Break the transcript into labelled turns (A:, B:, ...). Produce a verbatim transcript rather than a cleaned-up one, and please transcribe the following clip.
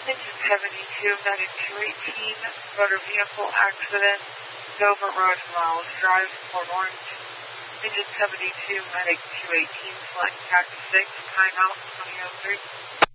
A: Engine seventy-two, medic two eighteen, motor vehicle accident, Dover Road, Miles Drive, Port Orange. Engine seventy-two, medic two eighteen, select taxi six, timeout twenty oh three.